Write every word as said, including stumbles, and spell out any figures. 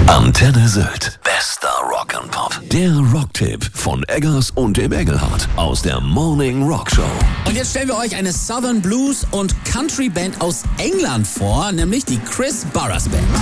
Antenne Sylt. Bester Rock'n'Pop. Der Rocktipp von Eggers und dem Engelhardt aus der Morning Rock Show. Und jetzt stellen wir euch eine Southern Blues und Country Band aus England vor, nämlich die Chris Barras Band.